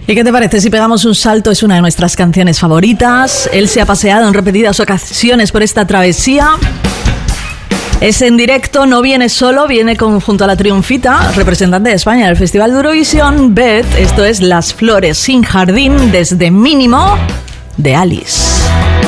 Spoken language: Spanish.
¿Y qué te parece si pegamos un salto? Es una de nuestras canciones favoritas. Él se ha paseado en repetidas ocasiones por esta travesía. Es en directo, no viene solo, viene junto a la Triunfita, representante de España en el Festival de Eurovisión. Beth, esto es Las Flores sin Jardín, desde Mínimo, de Alice.